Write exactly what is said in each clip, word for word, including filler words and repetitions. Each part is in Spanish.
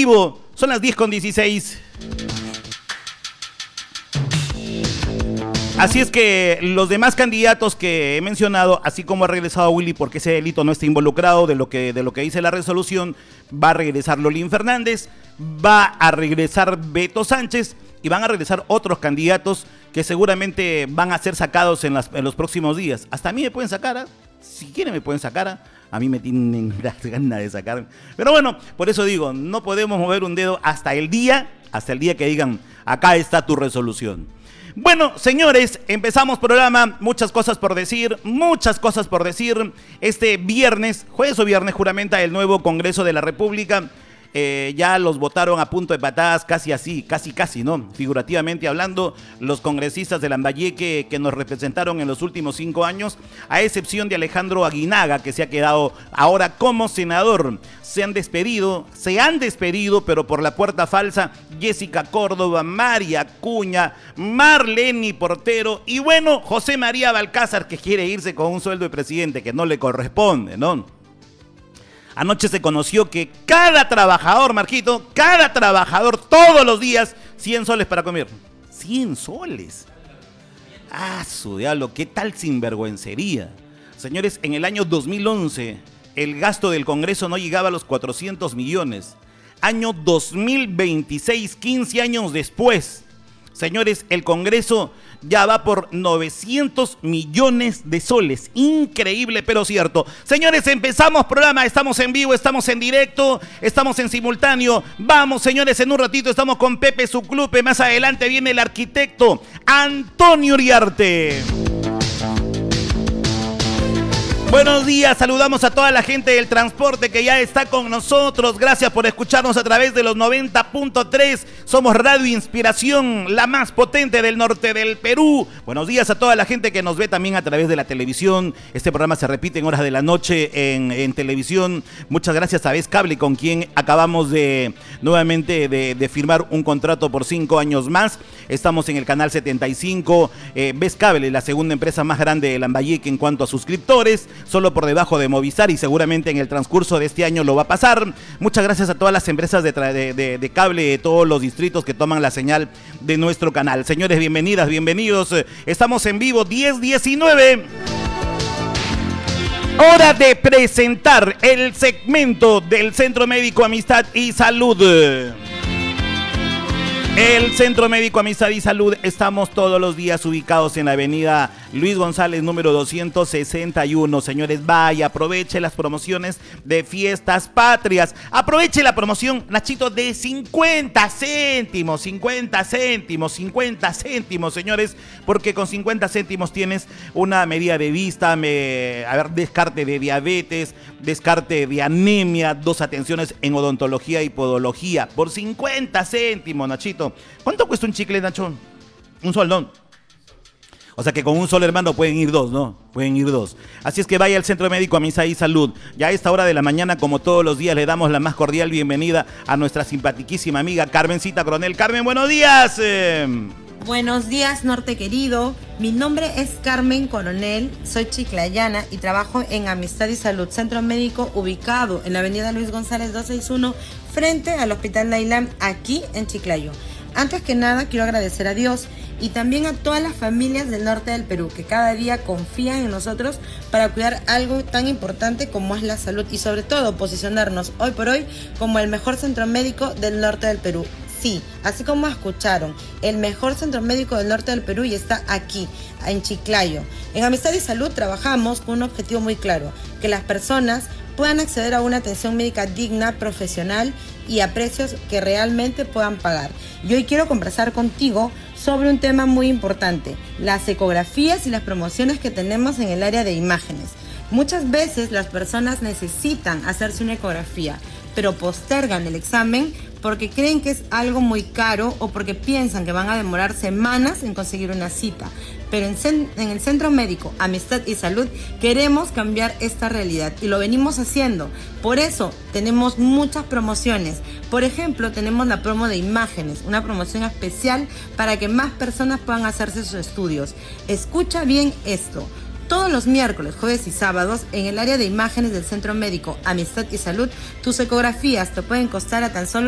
vivo. Son las diez con dieciséis. Así es que los demás candidatos que he mencionado, así como ha regresado Willy porque ese delito no está involucrado de lo que, de lo que dice la resolución, va a regresar Lolín Fernández, va a regresar Beto Sánchez y van a regresar otros candidatos que seguramente van a ser sacados en, las, en los próximos días. Hasta a mí me pueden sacar, ¿eh? Si quieren me pueden sacar, ¿eh? A mí me tienen las ganas de sacar. Pero bueno, por eso digo, no podemos mover un dedo hasta el día, hasta el día que digan, acá está tu resolución. Bueno, señores, empezamos programa, muchas cosas por decir, muchas cosas por decir. Este viernes, jueves o viernes, juramenta el nuevo Congreso de la República. Eh, ya los votaron a punto de patadas, casi así, casi casi, ¿no? Figurativamente hablando, los congresistas de Lambayeque que nos representaron en los últimos cinco años, a excepción de Alejandro Aguinaga, que se ha quedado ahora como senador. Se han despedido, se han despedido, pero por la puerta falsa, Jessica Córdoba, María Acuña, Marlene Portero y bueno, José María Balcázar, que quiere irse con un sueldo de presidente que no le corresponde, ¿no? Anoche se conoció que cada trabajador, Marquito, cada trabajador todos los días, cien soles para comer. cien soles. Ah, su diablo, qué tal sinvergüencería. Señores, en el año dos mil once, el gasto del Congreso no llegaba a los cuatrocientos millones. Año dos mil veintiséis, quince años después. Señores, el Congreso ya va por novecientos millones de soles. Increíble, pero cierto. Señores, empezamos programa. Estamos en vivo, estamos en directo, estamos en simultáneo. Vamos, señores, en un ratito estamos con Pepe Suclupe. Más adelante viene el arquitecto Antonio Uriarte. Buenos días, saludamos a toda la gente del transporte que ya está con nosotros. Gracias por escucharnos a través de los noventa punto tres. Somos Radio Inspiración, la más potente del norte del Perú. Buenos días a toda la gente que nos ve también a través de la televisión. Este programa se repite en horas de la noche en, en televisión. Muchas gracias a Vez Cable, con quien acabamos de nuevamente de, de firmar un contrato por cinco años más. Estamos en el canal setenta y cinco. Eh, Vez Cable, la segunda empresa más grande de Lambayeque en cuanto a suscriptores, solo por debajo de Movistar, y seguramente en el transcurso de este año lo va a pasar. Muchas gracias a todas las empresas de, de, de, de cable de todos los distritos que toman la señal de nuestro canal. Señores, bienvenidas, bienvenidos. Estamos en vivo, diez diecinueve. Hora de presentar el segmento del Centro Médico Amistad y Salud. El Centro Médico Amistad y Salud, estamos todos los días ubicados en la avenida Luis González, número doscientos sesenta y uno. Señores, vaya, aproveche las promociones de Fiestas Patrias. Aproveche la promoción, Nachito, de cincuenta céntimos, cincuenta céntimos, cincuenta céntimos, señores, porque con cincuenta céntimos tienes una medida de vista, me, a ver, descarte de diabetes, descarte de anemia, dos atenciones en odontología y podología, por cincuenta céntimos, Nachito. ¿Cuánto cuesta un chicle, Nacho? Un soldón. O sea que con un solo, hermano, pueden ir dos, ¿no? Pueden ir dos. Así es que vaya al Centro Médico Amistad y Salud. Ya a esta hora de la mañana, como todos los días, le damos la más cordial bienvenida a nuestra simpaticísima amiga Carmencita Coronel. Carmen, buenos días. Eh... Buenos días, norte querido. Mi nombre es Carmen Coronel, soy chiclayana y trabajo en Amistad y Salud, centro médico ubicado en la avenida Luis González doscientos sesenta y uno, frente al Hospital Nailam, aquí en Chiclayo. Antes que nada, quiero agradecer a Dios y también a todas las familias del norte del Perú que cada día confían en nosotros para cuidar algo tan importante como es la salud y sobre todo posicionarnos hoy por hoy como el mejor centro médico del norte del Perú. Sí, así como escucharon, el mejor centro médico del norte del Perú y está aquí, en Chiclayo. En Amistad y Salud trabajamos con un objetivo muy claro, que las personas puedan acceder a una atención médica digna, profesional y a precios que realmente puedan pagar. Y hoy quiero conversar contigo sobre un tema muy importante, las ecografías y las promociones que tenemos en el área de imágenes. Muchas veces las personas necesitan hacerse una ecografía, pero postergan el examen porque creen que es algo muy caro o porque piensan que van a demorar semanas en conseguir una cita. Pero en, cen- en el Centro Médico Amistad y Salud queremos cambiar esta realidad y lo venimos haciendo. Por eso tenemos muchas promociones. Por ejemplo, tenemos la promo de imágenes, una promoción especial para que más personas puedan hacerse sus estudios. Escucha bien esto. Todos los miércoles, jueves y sábados, en el área de imágenes del Centro Médico Amistad y Salud, tus ecografías te pueden costar a tan solo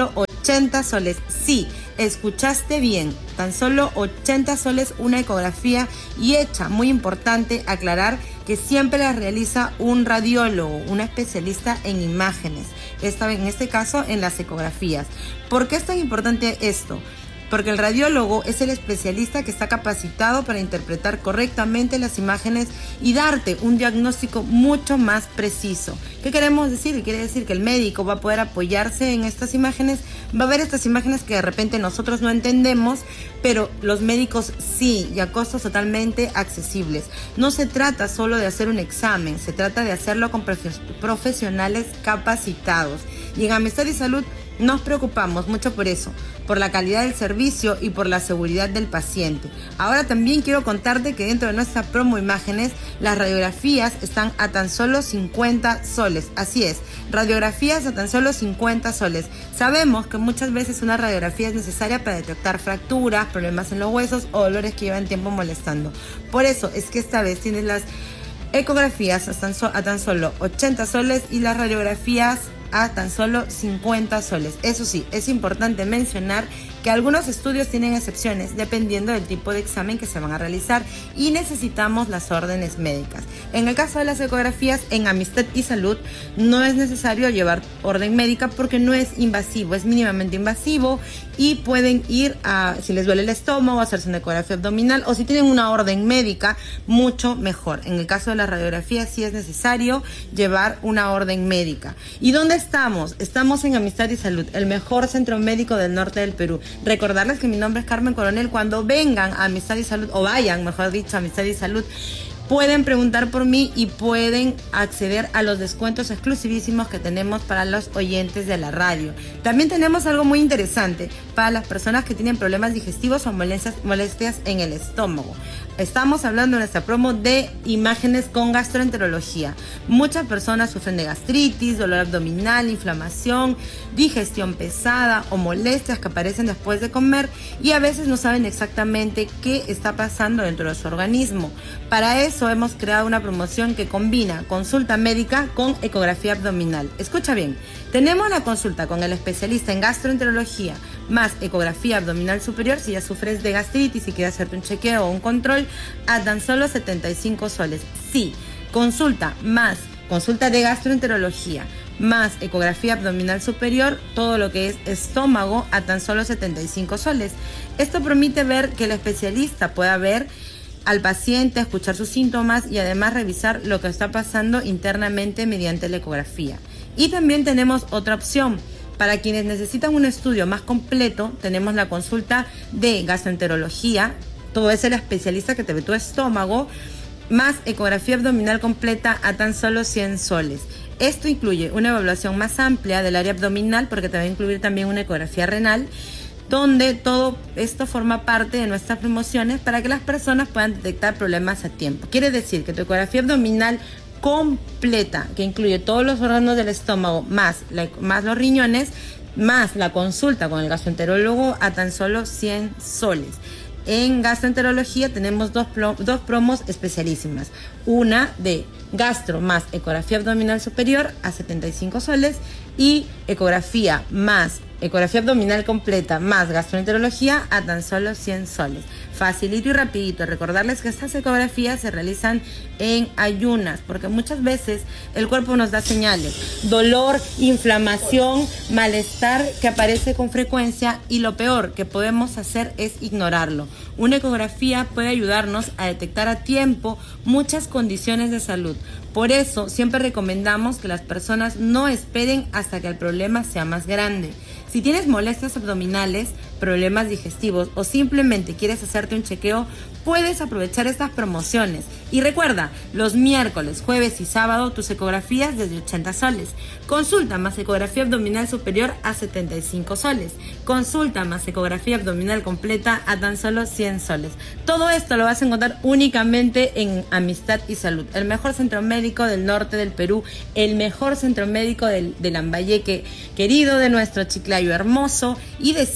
ochenta soles. Sí, escuchaste bien, tan solo ochenta soles una ecografía y hecha, muy importante aclarar que siempre la realiza un radiólogo, un especialista en imágenes, esta vez en este caso en las ecografías. ¿Por qué es tan importante esto? Porque el radiólogo es el especialista que está capacitado para interpretar correctamente las imágenes y darte un diagnóstico mucho más preciso. ¿Qué queremos decir? Quiere decir que el médico va a poder apoyarse en estas imágenes, va a ver estas imágenes que de repente nosotros no entendemos, pero los médicos sí, y a costos totalmente accesibles. No se trata solo de hacer un examen, se trata de hacerlo con profesionales capacitados. Y en Amistad y Salud nos preocupamos mucho por eso, por la calidad del servicio y por la seguridad del paciente. Ahora también quiero contarte que dentro de nuestra promo imágenes, las radiografías están a tan solo cincuenta soles. Así es, radiografías a tan solo cincuenta soles. Sabemos que muchas veces una radiografía es necesaria para detectar fracturas, problemas en los huesos o dolores que llevan tiempo molestando. Por eso es que esta vez tienes las ecografías a tan, so- a tan solo ochenta soles y las radiografías a tan solo cincuenta soles. Eso sí, es importante mencionar que algunos estudios tienen excepciones dependiendo del tipo de examen que se van a realizar y necesitamos las órdenes médicas. En el caso de las ecografías, en Amistad y Salud no es necesario llevar orden médica porque no es invasivo, es mínimamente invasivo y pueden ir a, si les duele el estómago, hacerse una ecografía abdominal o si tienen una orden médica, mucho mejor. En el caso de las radiografías sí es necesario llevar una orden médica. ¿Y dónde estamos? Estamos en Amistad y Salud, el mejor centro médico del norte del Perú. Recordarles que mi nombre es Carmen Coronel. Cuando vengan a Amistad y Salud, o vayan, mejor dicho, a Amistad y Salud, pueden preguntar por mí y pueden acceder a los descuentos exclusivísimos que tenemos para los oyentes de la radio. También tenemos algo muy interesante para las personas que tienen problemas digestivos o molestias, molestias en el estómago. Estamos hablando en esta promo de imágenes con gastroenterología. Muchas personas sufren de gastritis, dolor abdominal, inflamación, digestión pesada o molestias que aparecen después de comer y a veces no saben exactamente qué está pasando dentro de su organismo. Para eso hemos creado una promoción que combina consulta médica con ecografía abdominal. Escucha bien, tenemos la consulta con el especialista en gastroenterología más ecografía abdominal superior si ya sufres de gastritis y quieres hacerte un chequeo o un control a tan solo setenta y cinco soles. Sí, consulta más consulta de gastroenterología más ecografía abdominal superior, todo lo que es estómago a tan solo setenta y cinco soles. Esto permite ver que el especialista pueda ver al paciente, escuchar sus síntomas y además revisar lo que está pasando internamente mediante la ecografía. Y también tenemos otra opción. Para quienes necesitan un estudio más completo, tenemos la consulta de gastroenterología, todo es el especialista que te ve tu estómago, más ecografía abdominal completa a tan solo cien soles. Esto incluye una evaluación más amplia del área abdominal porque te va a incluir también una ecografía renal, donde todo esto forma parte de nuestras promociones para que las personas puedan detectar problemas a tiempo. Quiere decir que tu ecografía abdominal completa, que incluye todos los órganos del estómago, más, la, más los riñones, más la consulta con el gastroenterólogo a tan solo cien soles. En gastroenterología tenemos dos, dos promos especialísimas. Una de gastro más ecografía abdominal superior a setenta y cinco soles y ecografía más ecografía abdominal completa más gastroenterología a tan solo cien soles. Facilito y rapidito. Recordarles que estas ecografías se realizan en ayunas porque muchas veces el cuerpo nos da señales. Dolor, inflamación, malestar que aparece con frecuencia y lo peor que podemos hacer es ignorarlo. Una ecografía puede ayudarnos a detectar a tiempo muchas condiciones de salud. Por eso siempre recomendamos que las personas no esperen hasta que el problema sea más grande. Si tienes molestias abdominales, problemas digestivos o simplemente quieres hacerte un chequeo, puedes aprovechar estas promociones. Y recuerda, los miércoles, jueves y sábado, tus ecografías desde ochenta soles. Consulta más ecografía abdominal superior a setenta y cinco soles. Consulta más ecografía abdominal completa a tan solo cien soles. Todo esto lo vas a encontrar únicamente en Amistad y Salud, el mejor centro médico del norte del Perú, el mejor centro médico del, del Lambayeque querido, de nuestro Chiclayo hermoso. Y decirles,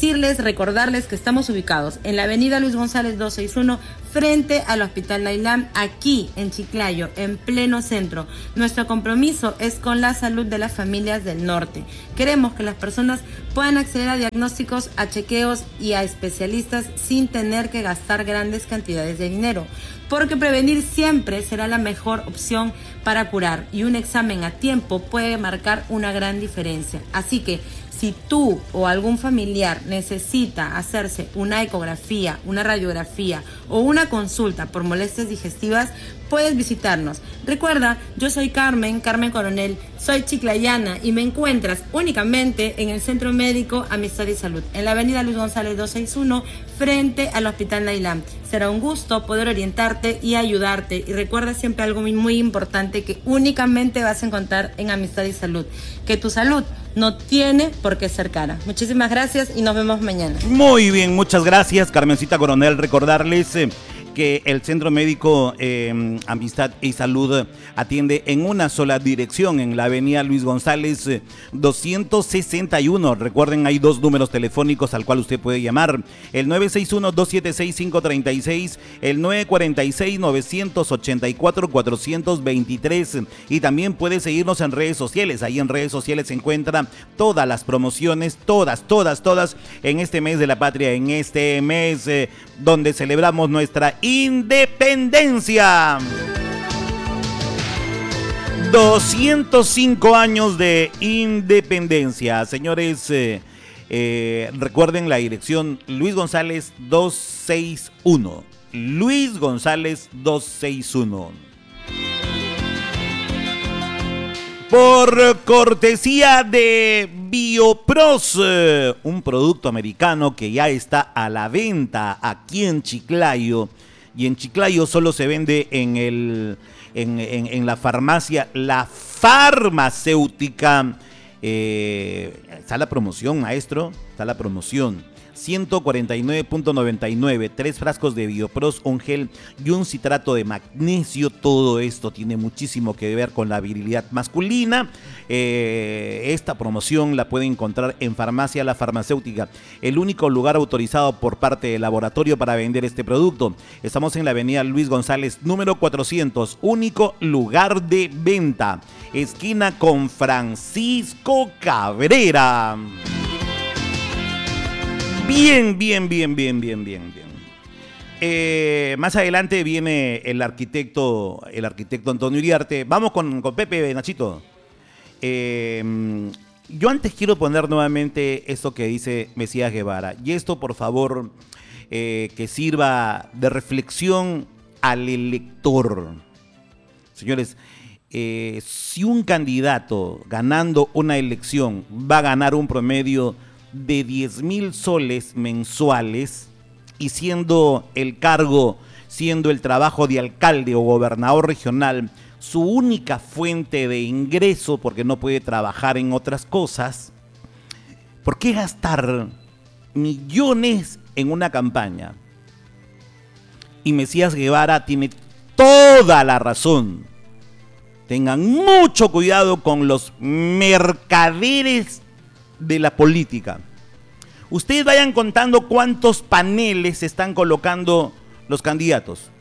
recordarles que estamos ubicados en la avenida Luis González doscientos sesenta y uno, frente al Hospital Nailam, aquí en Chiclayo, en pleno centro. Nuestro compromiso es con la salud de las familias del norte. Queremos que las personas puedan acceder a diagnósticos, a chequeos y a especialistas sin tener que gastar grandes cantidades de dinero, porque prevenir siempre será la mejor opción para curar, y un examen a tiempo puede marcar una gran diferencia. Así que si tú o algún familiar necesita hacerse una ecografía, una radiografía o una consulta por molestias digestivas, puedes visitarnos. Recuerda, yo soy Carmen, Carmen Coronel, soy chiclayana y me encuentras únicamente en el Centro Médico Amistad y Salud, en la avenida Luis González doscientos sesenta y uno, frente al Hospital Nailam. Será un gusto poder orientarte y ayudarte. Y recuerda siempre algo muy, muy importante que únicamente vas a encontrar en Amistad y Salud, que tu salud no tiene por qué ser cara. Muchísimas gracias y nos vemos mañana. Muy bien, muchas gracias, Carmencita Coronel. Recordarles eh, que el Centro Médico eh, Amistad y Salud atiende en una sola dirección, en la avenida Luis González eh, doscientos sesenta y uno. Recuerden, hay dos números telefónicos al cual usted puede llamar: el nueve seis uno, dos siete seis, cinco tres seis, el nueve cuatro seis, nueve ocho cuatro, cuatro dos tres, y también puede seguirnos en redes sociales. Ahí en redes sociales se encuentran todas las promociones, todas, todas, todas, en este mes de la patria, en este mes eh, donde celebramos nuestra independencia. doscientos cinco años de independencia, señores. Eh, eh, recuerden la dirección: Luis González doscientos sesenta y uno. Luis González doscientos sesenta y uno. Por cortesía de Biopros, eh, un producto americano que ya está a la venta aquí en Chiclayo. Y en Chiclayo solo se vende en, el, en, en, en la farmacia La Farmacéutica. Eh, está la promoción, maestro, está la promoción. ciento cuarenta y nueve punto noventa y nueve, tres frascos de Biopros, un gel y un citrato de magnesio. Todo esto tiene muchísimo que ver con la virilidad masculina. Eh, esta promoción la puede encontrar en Farmacia La Farmacéutica, el único lugar autorizado por parte del laboratorio para vender este producto. Estamos en la avenida Luis González, número cuatrocientos, único lugar de venta, esquina con Francisco Cabrera. Bien, bien, bien, bien, bien, bien, bien. Eh, más adelante viene el arquitecto, el arquitecto Antonio Iriarte. Vamos con, con Pepe, Nachito. Eh, yo antes quiero poner nuevamente esto que dice Mesías Guevara. Y esto, por favor, eh, que sirva de reflexión al elector. Señores, eh, si un candidato ganando una elección va a ganar un promedio de diez mil soles mensuales, y siendo el cargo, siendo el trabajo de alcalde o gobernador regional su única fuente de ingreso, porque no puede trabajar en otras cosas, ¿por qué gastar millones en una campaña? Y Mesías Guevara tiene toda la razón. Tengan mucho cuidado con los mercaderes de la política. Ustedes vayan contando cuántos paneles están colocando los candidatos.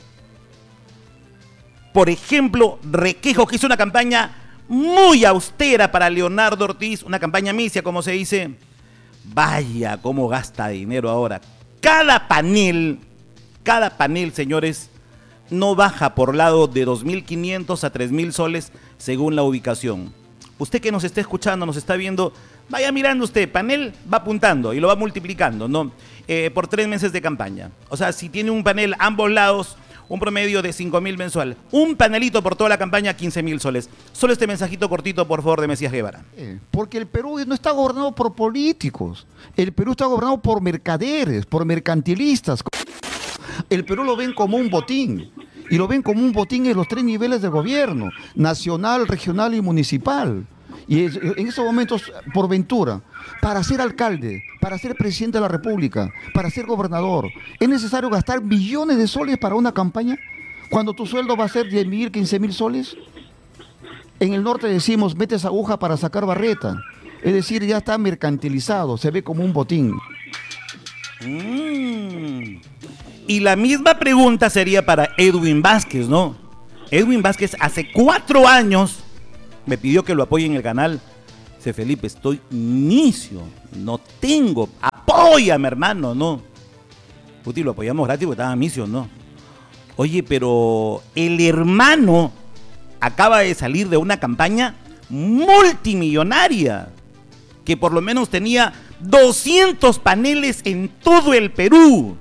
Por ejemplo, Requejo, que hizo una campaña muy austera para Leonardo Ortiz, una campaña misia, como se dice. Vaya, cómo gasta dinero ahora. Cada panel, cada panel, señores, no baja por lado de dos mil quinientos a tres mil soles según la ubicación. Usted que nos está escuchando, nos está viendo, vaya mirando usted, panel va apuntando y lo va multiplicando, ¿no? Eh, por tres meses de campaña. O sea, si tiene un panel a ambos lados, un promedio de cinco mil mensual. Un panelito por toda la campaña, quince mil soles. Solo este mensajito cortito, por favor, de Mesías Guevara. Eh, porque el Perú no está gobernado por políticos. El Perú está gobernado por mercaderes, por mercantilistas. El Perú lo ven como un botín. Y lo ven como un botín en los tres niveles de gobierno, nacional, regional y municipal. Y en estos momentos, por ventura, para ser alcalde, para ser presidente de la República, para ser gobernador, ¿es necesario gastar millones de soles para una campaña? Cuando tu sueldo va a ser diez mil, quince mil soles. En el norte decimos, metes aguja para sacar barreta. Es decir, ya está mercantilizado, se ve como un botín. Mm. Y la misma pregunta sería para Edwin Vázquez, ¿no? Edwin Vázquez hace cuatro años me pidió que lo apoye en el canal. Dice, Felipe, estoy inicio, no tengo, apóyame, hermano, ¿no? Puti, lo apoyamos gratis porque estaba misio, ¿no? Oye, pero el hermano acaba de salir de una campaña multimillonaria, que por lo menos tenía doscientos paneles en todo el Perú.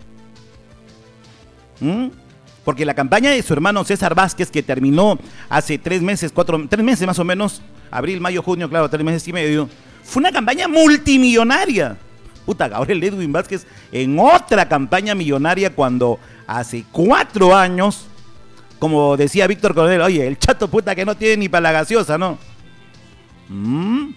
¿Mm? Porque la campaña de su hermano César Vázquez, que terminó hace tres meses, cuatro, tres meses más o menos, abril, mayo, junio, claro, tres meses y medio, fue una campaña multimillonaria. Puta, ahora el Edwin Vázquez en otra campaña millonaria cuando hace cuatro años, como decía Víctor Coronel, oye, el chato puta que no tiene ni para la gaseosa, ¿no? ¿Mm?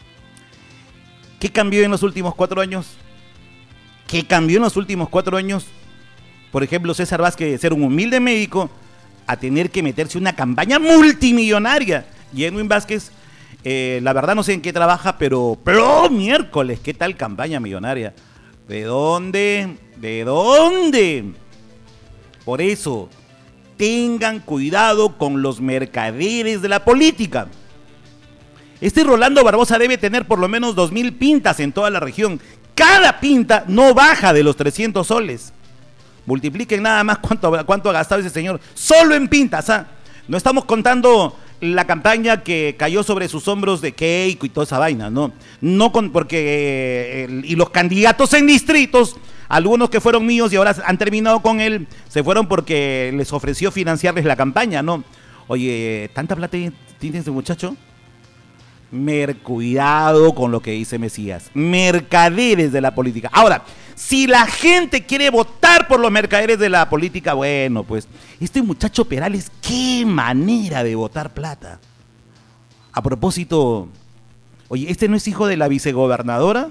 ¿Qué cambió en los últimos cuatro años? ¿Qué cambió en los últimos cuatro años? Por ejemplo, César Vázquez de ser un humilde médico a tener que meterse en una campaña multimillonaria. Y Edwin Vázquez, eh, la verdad no sé en qué trabaja, pero ¡pero miércoles! ¿Qué tal campaña millonaria? ¿De dónde? ¿De dónde? Por eso, tengan cuidado con los mercaderes de la política. Este Rolando Barbosa debe tener por lo menos dos mil pintas en toda la región. Cada pinta no baja de los trescientos soles. Multipliquen nada más cuánto, cuánto ha gastado ese señor solo en pintas, ¿ah? No estamos contando la campaña que cayó sobre sus hombros de Keiko y toda esa vaina, ¿no? No con, porque eh, el, y los candidatos en distritos, algunos que fueron míos y ahora han terminado con él, se fueron porque les ofreció financiarles la campaña, ¿no? Oye, ¿tanta plata tiene ese muchacho? Mer, cuidado con lo que dice Mesías. Mercaderes de la política. Ahora, si la gente quiere votar por los mercaderes de la política, bueno, pues, este muchacho Perales, qué manera de botar plata. A propósito, oye, ¿este no es hijo de la vicegobernadora?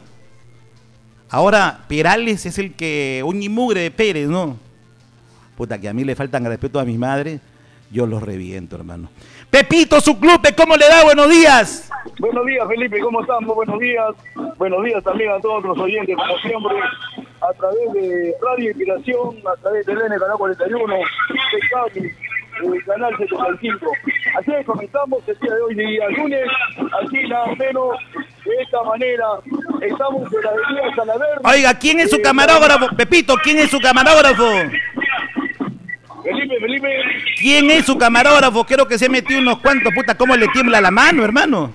Ahora, Perales es el que, un mugre de Pérez, ¿no? Puta, que a mí le faltan respeto a mi madre, yo los reviento, hermano. Pepito, su club, ¿cómo le da? Buenos días. Buenos días, Felipe, ¿cómo estamos? Buenos días. Buenos días también a todos los oyentes, como siempre, a través de Radio Inspiración, a través de T L N Canal cuarenta y uno, de Cali, el Canal setenta y cinco. Así es, comenzamos el día de hoy, día lunes, así nada menos, de esta manera, estamos en la avenida Salaverde. Oiga, ¿quién es su camarógrafo? Pepito, ¿quién es su camarógrafo? Felipe, Felipe. ¿Quién es su camarógrafo? Creo que se metió unos cuantos, puta, ¿cómo le tiembla la mano, hermano?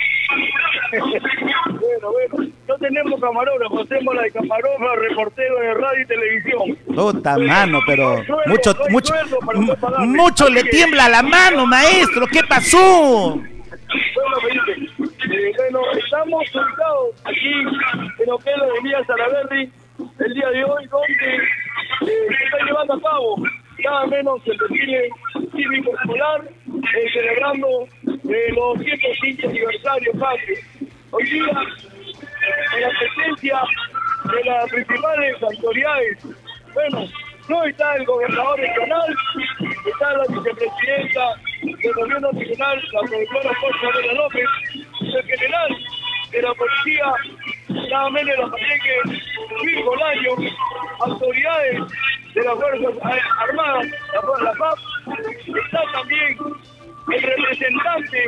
Bueno, bueno, no tenemos camarógrafo, hacemos la de camarógrafo, reportero de radio y televisión. Puta Bueno, mano, pero no sueldo, mucho, no mucho, sueldo para no pagarme. mucho le tiembla la mano, maestro, ¿qué pasó? Bueno, Felipe, eh, bueno, estamos ubicados aquí en lo que es la avenida Salaverde el día de hoy, donde eh, se está llevando a cabo nada menos el desfile cívico escolar, eh, celebrando eh, los ciento cinco aniversarios patrios. Hoy día, en la presencia de las principales autoridades, bueno, no está el gobernador regional, está la vicepresidenta del gobierno regional, la profesora Jorge López, el general de la policía, nada menos de la Pacheque, Luis Bolaño, autoridades de las Fuerzas Armadas, la, la P A P, está también el representante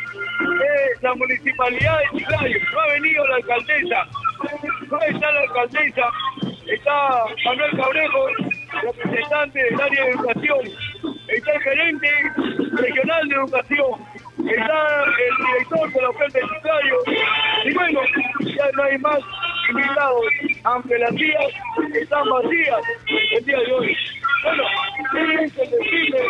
de la municipalidad de Chiclayo. No ha venido la alcaldesa, no está la alcaldesa, está Manuel Cabrejo, representante del área de educación, está el gerente regional de educación, está el director de la oferta de Chiclayo, y bueno, ya no hay más invitados, aunque las vías están vacías el día de hoy. Bueno, es el desfile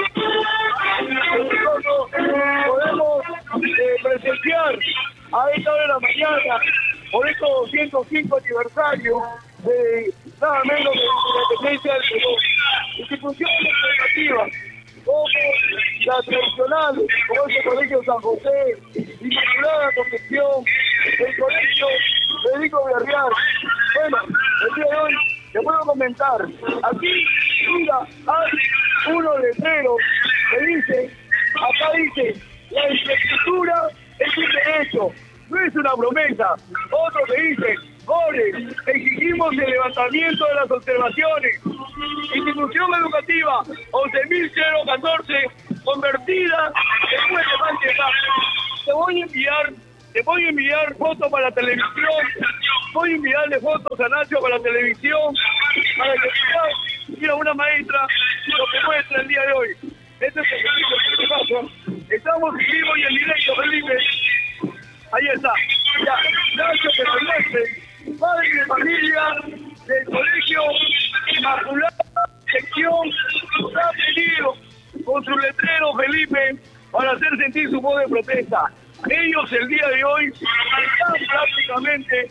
que nosotros podemos eh, presenciar a esta hora de la mañana por estos doscientos cinco aniversarios de nada menos de la independencia del Perú. Instituciones educativas como la tradicional, como es el Colegio San José, Inmaculada Concepción, el Colegio Federico Villarreal. Bueno, el día de hoy te puedo comentar, aquí, mira, hay unos letreros que dice, acá dice, la infraestructura es un derecho, no es una promesa. Otro que dice, Pobre, exigimos el levantamiento de las observaciones. Institución educativa once mil catorce, convertida en un elefante blanco. Te voy a enviar, te voy a enviar fotos para la televisión, voy a enviarle fotos a Nacho para la televisión, para que pueda ir a una maestra lo que muestra el día de hoy. Este es el ejercicio que pasa. Estamos en vivo y en directo, Felipe. Ahí está. Ya, Nacho que nos muestre. Padre de familia del Colegio Inmaculada Sección ha venido con su letrero, Felipe, para hacer sentir su voz de protesta. Ellos el día de hoy están prácticamente,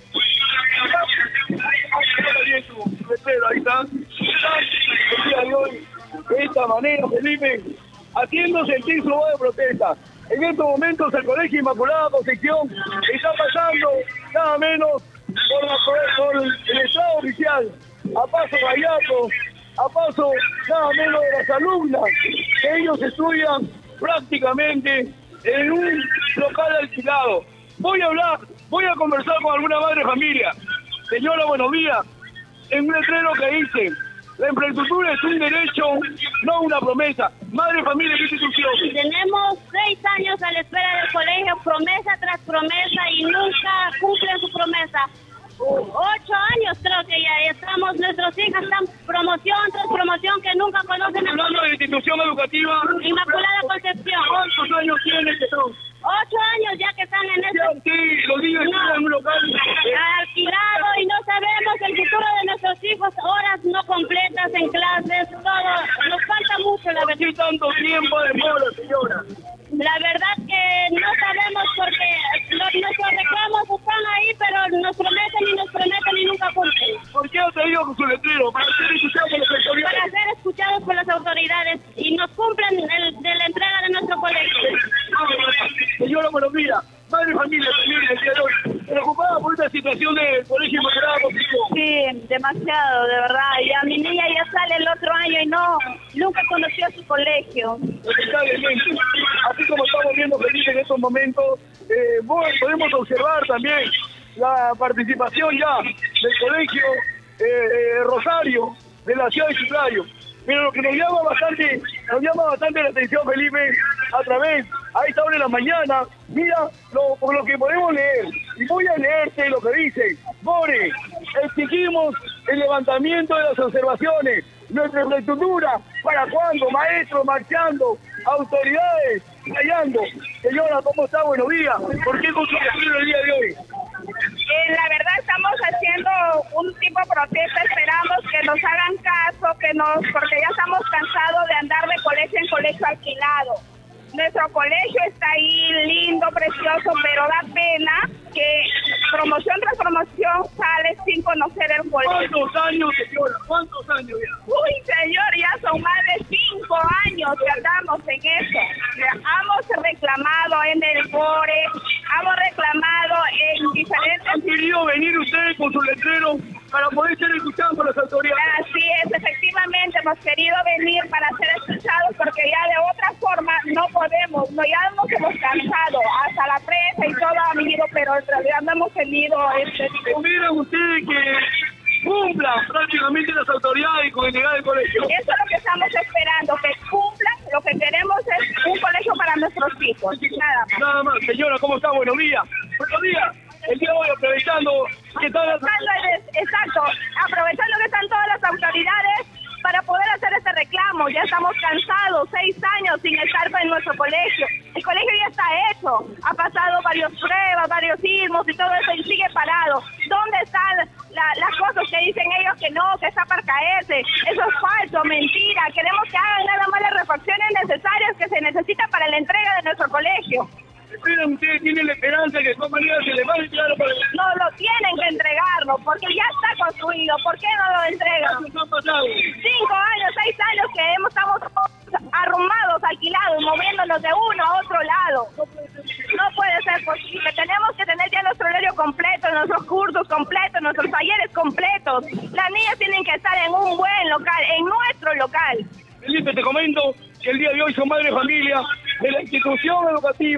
su letrero, ahí están, están el día de hoy de esta manera, Felipe, haciendo sentir su voz de protesta. En estos momentos el Colegio Inmaculada Concepción está pasando nada menos por, la, por el estado oficial, a paso gallato, a paso nada menos de las alumnas, que ellos estudian prácticamente en un local alquilado. Voy a hablar, voy a conversar con alguna madre de familia. Señora, buenos días. En un letrero que dice, la infraestructura es un derecho, no una promesa. Madre de familia, ¿qué institución? Tenemos seis años a la espera del colegio, promesa tras promesa, y nunca cumplen su promesa. Ocho años creo que ya estamos, nuestros hijos están promoción tras promoción que nunca conocen. Hablando de institución educativa Inmaculada Concepción. ¿Cuántos años tienen que son? Ocho años ya que están en este... Sí, los niños están en un local alquilado y no sabemos el futuro de nuestros hijos, horas no completas en clases, todo. Nos falta mucho, la verdad. ¿Por qué tanto tiempo demora, señora? La verdad que no sabemos porque los, nuestros reclamos están ahí, pero nos prometen y nos prometen y nunca cumplen. ¿Por qué ha traído con su letrero? Para ser escuchados por las autoridades. Para ser escuchados por las autoridades y nos cumplen el, de la entrega de nuestro colegio. Señora, buenos días. Madre y familia, también el día de hoy, preocupada por esta situación del Colegio Inmaculada Concepción. Sí, demasiado, de verdad. Ya mi niña ya sale el otro año y no, nunca conoció su colegio. Lamentablemente, así como estamos viendo Felipe en estos momentos, eh, bueno, podemos observar también la participación ya del Colegio eh, eh, Rosario de la ciudad de Chiclayo. Pero lo que nos llama bastante, nos llama bastante la atención, Felipe, a través, a esta hora de la mañana, mira lo, por lo que podemos leer. Y voy a leerte lo que dice. Bore, exigimos el levantamiento de las observaciones. Nuestra infraestructura, ¿para cuándo? Maestros marchando, autoridades callando. Señora, ¿cómo está? Buenos días. ¿Por qué con su letrero el día de hoy? Eh, la verdad estamos haciendo un tipo de protesta, esperamos que nos hagan caso, que nos, porque ya estamos cansados de andar de colegio en colegio alquilado. Nuestro colegio está ahí lindo, precioso, pero da pena que promoción tras promoción sale sin conocer el colegio. ¿Cuántos años, señora? ¿Cuántos años ya? Uy, señor, ya son más de cinco años que andamos en eso. Hemos reclamado en el Bore, hemos reclamado en diferentes... ¿Han querido venir ustedes con su letrero para poder ser escuchados por las autoridades? Así es, efectivamente hemos querido venir para ser escuchados porque ya de otra forma no podemos, no, ya nos hemos cansado, hasta la prensa y todo ha venido, pero en realidad no hemos tenido este... ¿Esperan ustedes que cumplan prácticamente las autoridades con el llegar del colegio? Eso es lo que estamos esperando, que cumplan, lo que queremos es un colegio para nuestros hijos, nada más. Nada más, señora, ¿cómo está? Buenos días. Buenos días. El día de hoy aprovechando que todas las... Exacto, aprovechando que están todas las autoridades para poder hacer este reclamo. Ya estamos cansados, seis años sin estar en nuestro colegio. El colegio ya está hecho, ha pasado varias pruebas, varios sismos y todo eso y sigue parado. ¿Dónde están la, las cosas que dicen ellos que no, que está para caerse? Eso es falso, mentira. Queremos que hagan nada más las refacciones necesarias que se necesitan para la entrega de nuestro colegio. ¿Esperan ustedes, tienen la esperanza que de todas maneras se les va a entregar para el... No, lo tienen que entregarlo, porque ya está construido. ¿Por qué no lo entregan? ¿Cuántos han pasado? Cinco años, seis años que hemos, estamos arrumados, alquilados, moviéndonos de uno a otro lado. No puede ser posible. Tenemos que tener ya nuestro horario completo, nuestros cursos completos, nuestros talleres completos. Las niñas tienen que estar en un buen local, en nuestro local. Felipe, te comento que el día de hoy son madres de familia de la institución educativa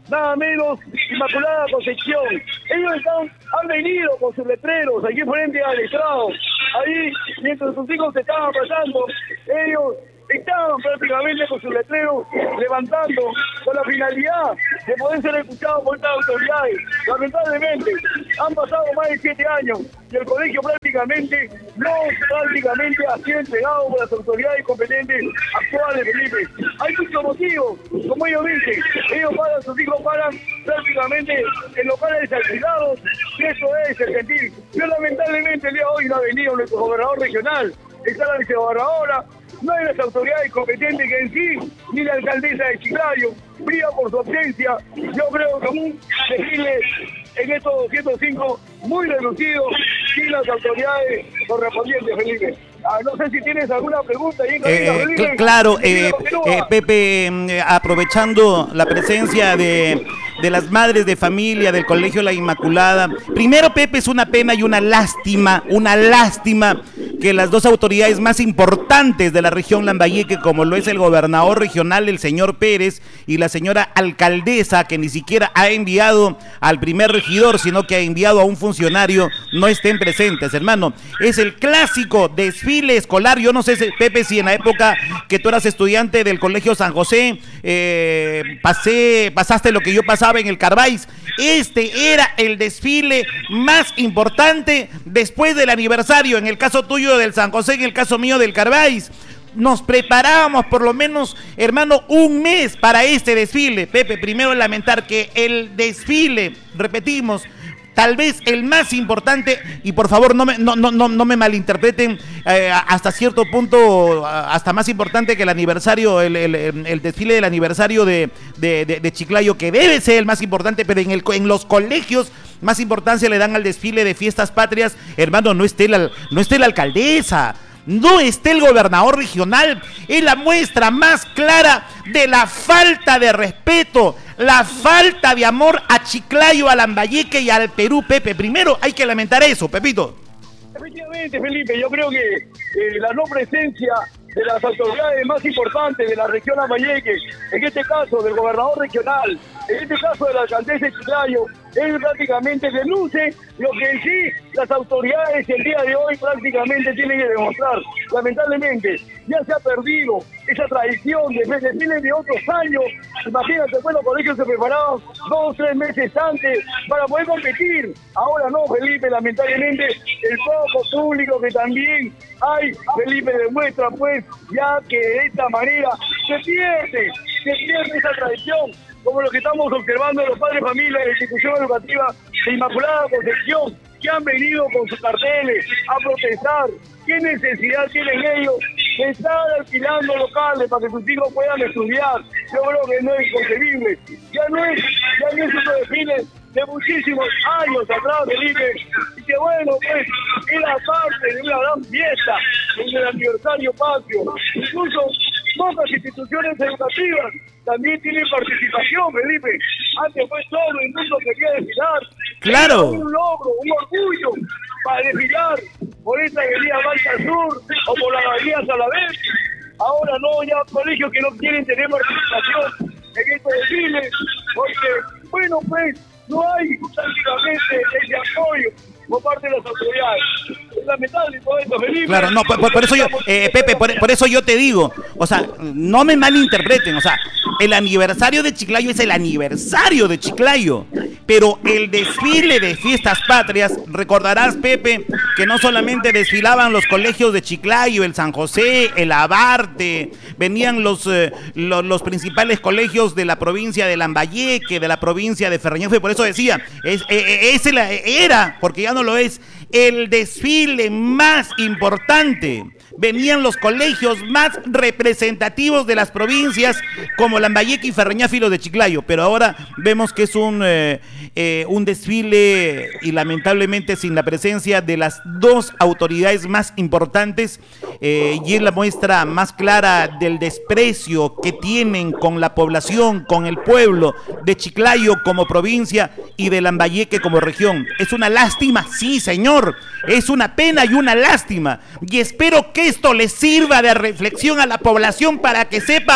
nada menos, Inmaculada Concepción. Ellos están, han venido con sus letreros aquí frente al estrado. Ahí, mientras sus hijos se estaban pasando, ellos estaban prácticamente con sus letreros levantando con la finalidad de poder ser escuchados por estas autoridades. Lamentablemente, han pasado más de siete años y el colegio prácticamente no prácticamente ha sido entregado por las autoridades competentes actuales, Felipe. Hay muchos motivos, como ellos dicen, ellos pagan, sus hijos pagan prácticamente en locales alquilados, y eso es el sentir. Pero lamentablemente el día de hoy no ha venido nuestro gobernador regional, está la vicegobernadora, no hay las autoridades competentes que en sí, ni la alcaldesa de Chiclayo, brilla por su ausencia. Yo creo que un desfile en estos doscientos cinco muy reducido, sin las autoridades correspondientes, Felipe. Ah, no sé si tienes alguna pregunta ahí en cabina, Eh, Felipe. cl- claro, Sí, eh, continúa. eh, Pepe, eh, aprovechando la presencia de, de las madres de familia del Colegio La Inmaculada. Primero, Pepe, es una pena y una lástima, una lástima que las dos autoridades más importantes de la región Lambayeque, como lo es el gobernador regional, el señor Pérez, y la señora alcaldesa, que ni siquiera ha enviado al primer regidor, sino que ha enviado a un funcionario, no estén presentes, hermano. Es el clásico desfile escolar. Yo no sé, Pepe, si en la época que tú eras estudiante del Colegio San José, eh, pasé, pasaste lo que yo pasaba en el Carváis. Este era el desfile más importante después del aniversario, en el caso tuyo del San José, en el caso mío del Carváis. Nos preparábamos por lo menos, hermano, un mes para este desfile. Pepe, primero lamentar que el desfile, repetimos, tal vez el más importante, y por favor no me, no, no, no, no me malinterpreten, eh, hasta cierto punto, hasta más importante que el aniversario, el, el, el desfile del aniversario de, de, de, de Chiclayo, que debe ser el más importante, pero en, el, en los colegios más importancia le dan al desfile de fiestas patrias. Hermano, no esté la, no esté la alcaldesa, no esté el gobernador regional. Es la muestra más clara de la falta de respeto, la falta de amor a Chiclayo, a Lambayeque y al Perú, Pepe. Primero hay que lamentar eso, Pepito. Efectivamente, Felipe, yo creo que eh, la no presencia de las autoridades más importantes de la región Lambayeque, en este caso del gobernador regional, en este caso de la alcaldesa de Chiclayo, él prácticamente denuncia lo que en sí las autoridades el día de hoy prácticamente tienen que demostrar. Lamentablemente, ya se ha perdido esa tradición de desfiles de otros años. Imagínate, pues los colegios se preparaban dos o tres meses antes para poder competir. Ahora no, Felipe, lamentablemente, el poco público que también hay, Felipe, demuestra pues ya que de esta manera se pierde, se pierde esa tradición, como lo que estamos observando de los padres de familia de la institución educativa de Inmaculada Concepción, que han venido con sus carteles a protestar. ¿Qué necesidad tienen ellos de estar alquilando locales para que sus hijos puedan estudiar? Yo creo que no es inconcebible. Ya no es, ya no es un desfile de muchísimos años atrás, Felipe, y que bueno, pues, era parte de una gran fiesta en el aniversario patrio. Incluso pocas instituciones educativas también tienen participación, Felipe. Antes fue todo el mundo quería desfilar. Claro. Era un logro, un orgullo para desfilar por esta avenida Balsa Sur o por la avenida Salaver. Ahora no, ya colegios que no quieren tener participación en estos desfiles, porque, bueno, pues, no hay prácticamente ese apoyo por parte de las autoridades. Es lamentable todo esto, Felipe. Claro, no, por, por eso yo, eh, Pepe, por, por eso yo te digo, o sea, no me malinterpreten, o sea, el aniversario de Chiclayo es el aniversario de Chiclayo, pero el desfile de fiestas patrias, recordarás, Pepe, que no solamente desfilaban los colegios de Chiclayo, el San José, el Abarte, venían los, eh, los, los principales colegios de la provincia de Lambayeque, de la provincia de Ferreñafe, por eso decía, es, eh, ese la, era, porque ya no lo es, el desfile más importante. Venían los colegios más representativos de las provincias como Lambayeque y Ferreñafe y los de Chiclayo, pero ahora vemos que es un, eh, eh, un desfile y lamentablemente sin la presencia de las dos autoridades más importantes, eh, y es la muestra más clara del desprecio que tienen con la población, con el pueblo de Chiclayo como provincia y de Lambayeque como región. Es una lástima, sí señor, es una pena y una lástima, y espero que esto le sirva de reflexión a la población para que sepa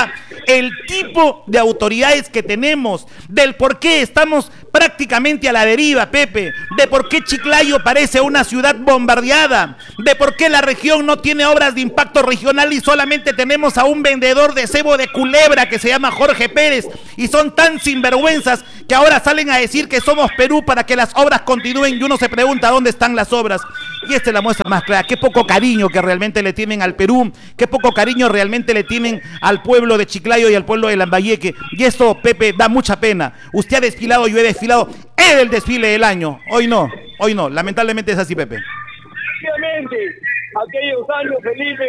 el tipo de autoridades que tenemos, del por qué estamos prácticamente a la deriva, Pepe, de por qué Chiclayo parece una ciudad bombardeada, de por qué la región no tiene obras de impacto regional y solamente tenemos a un vendedor de cebo de culebra que se llama Jorge Pérez, y son tan sinvergüenzas que ahora salen a decir que somos Perú para que las obras continúen, y uno se pregunta dónde están las obras. Y esta es la muestra más clara, qué poco cariño que realmente le tienen al Perú, qué poco cariño realmente le tienen al pueblo de Chiclayo y al pueblo de Lambayeque. Y esto, Pepe, da mucha pena. Usted ha desfilado, yo he desfilado, es el desfile del año. Hoy no, hoy no, lamentablemente es así, Pepe. Obviamente, aquellos años, Felipe,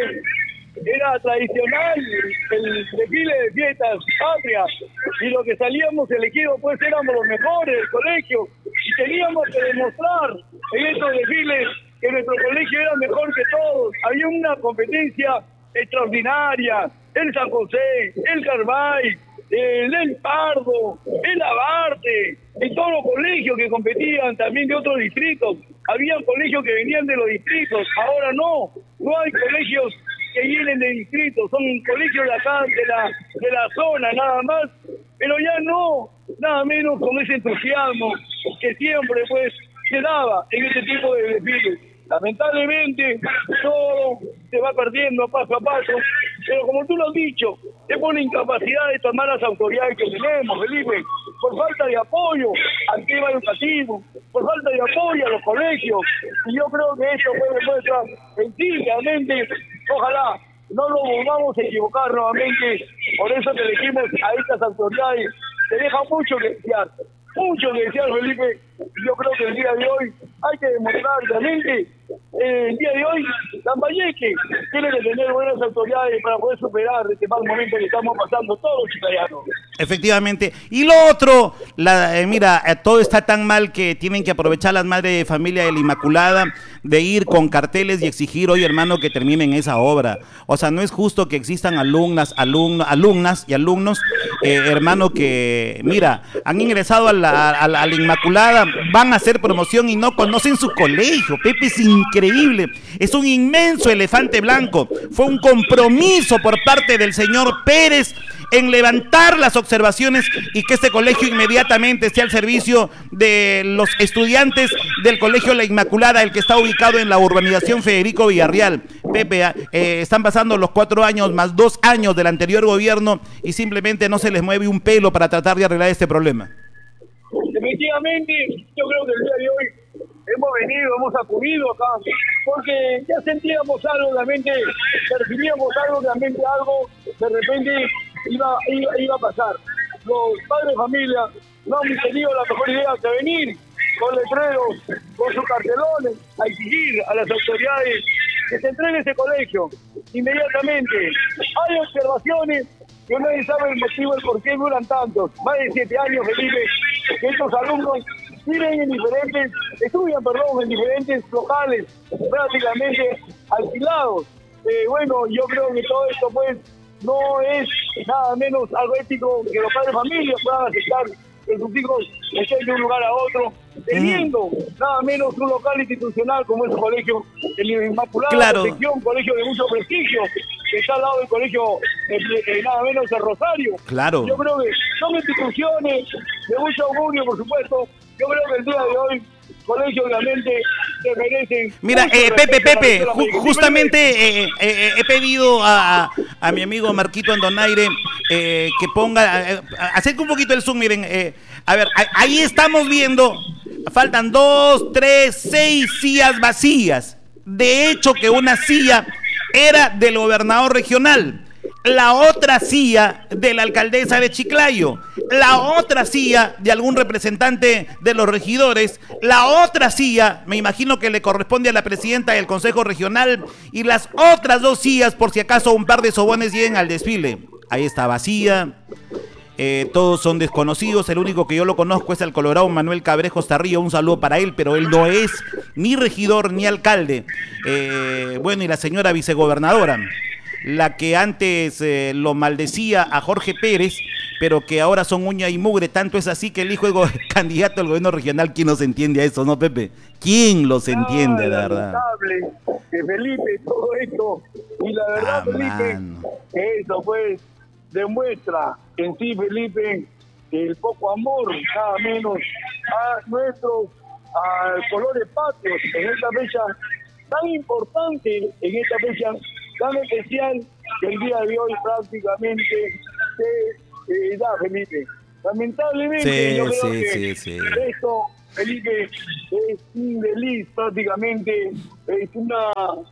era tradicional el desfile de fiestas patrias, y lo que salíamos elegidos pues éramos los mejores del colegio, y teníamos que demostrar en estos desfiles que nuestro colegio era mejor que todos. Había una competencia extraordinaria, el San José, el Carbay, el El Pardo, el Abarte, en todos los colegios que competían también de otros distritos. Había colegios que venían de los distritos, ahora no, no hay colegios que vienen de distritos, son colegios de acá, de la, de la zona nada más, pero ya no, nada menos con ese entusiasmo que siempre pues se daba en este tipo de desfiles. Lamentablemente todo se va perdiendo paso a paso, pero como tú lo has dicho, es por la incapacidad de tomar las autoridades que tenemos, Felipe, por falta de apoyo al tema educativo, por falta de apoyo a los colegios, y yo creo que esto puede demuestrar sencillamente, ojalá no nos volvamos a equivocar nuevamente, por eso que elegimos a estas autoridades, se deja mucho que desear, mucho que desear, Felipe. Yo creo que el día de hoy hay que demostrar realmente, eh, el día de hoy, Lambayeque tiene que tener buenas autoridades para poder superar este mal momento que estamos pasando todos los chicayanos. Efectivamente. Y lo otro, la, eh, mira, eh, todo está tan mal que tienen que aprovechar las madres de familia de la Inmaculada de ir con carteles y exigir, oye hermano, que terminen esa obra. O sea, no es justo que existan alumnas, alumnos, alumnas y alumnos, eh, hermano, que, mira, han ingresado a la, a, la, a la Inmaculada, van a hacer promoción y no conocen su colegio. Pepe, es increíble, es un inmenso elefante blanco. Fue un compromiso por parte del señor Pérez en levantar las observaciones y que este colegio inmediatamente esté al servicio de los estudiantes del colegio La Inmaculada, el que está ubicado en la urbanización Federico Villarreal. Pepe, eh, están pasando los cuatro años más dos años del anterior gobierno y simplemente no se les mueve un pelo para tratar de arreglar este problema. Definitivamente, yo creo que el día de hoy hemos venido, hemos acudido acá, porque ya sentíamos algo, realmente percibíamos algo, realmente algo, de repente iba, iba, iba a pasar. Los padres de familia no han tenido la mejor idea que venir con letreros, con sus cartelones, a exigir a las autoridades que se entregue ese colegio inmediatamente. Hay observaciones que nadie sabe el motivo, el por qué duran tantos, más de siete años, Felipe, que estos alumnos viven en diferentes, estudian, perdón, en diferentes locales, prácticamente alquilados. Eh, bueno, yo creo que todo esto, pues, no es nada menos algo ético que los padres de familia puedan aceptar que sus hijos estén de un lugar a otro, teniendo mm. nada menos un local institucional como es el colegio el Inmaculado, claro. un colegio de mucho prestigio, que está al lado del colegio eh, eh, nada menos de Rosario. Claro. Yo creo que son instituciones de mucho augurio, por supuesto. Yo creo que el día de hoy colegios obviamente se merecen. Mira, eh, Pepe, Pepe, ju justamente eh, eh, he pedido a, a mi amigo Marquito Andonaire eh, que ponga, eh, acerque un poquito el zoom, miren, eh, a ver, ahí estamos viendo, faltan dos, tres, seis sillas vacías. De hecho que una silla era del gobernador regional, la otra silla de la alcaldesa de Chiclayo, la otra silla de algún representante de los regidores, la otra silla, me imagino que le corresponde a la presidenta del Consejo Regional, y las otras dos sillas por si acaso un par de sobones lleguen al desfile. Ahí está vacía, eh, todos son desconocidos, el único que yo lo conozco es el colorado Manuel Cabrejo Tarrillo, un saludo para él, pero él no es ni regidor ni alcalde. Eh, bueno, y la señora vicegobernadora, la que antes eh, lo maldecía a Jorge Pérez, pero que ahora son uña y mugre, tanto es así que el hijo es candidato al gobierno regional. ¿Quién los entiende a eso, no, Pepe? ¿Quién los entiende, la verdad? Que Felipe, todo esto, y la verdad, ah, Felipe, mano. Eso pues, demuestra en sí, Felipe, el poco amor, nada menos, a nuestros a colores patrios en esta fecha tan importante, en esta fecha tan especial, que el día de hoy prácticamente se eh, da, Felipe. Lamentablemente, sí, yo creo sí, que sí, sí. esto, Felipe, es un desliz prácticamente, es, una,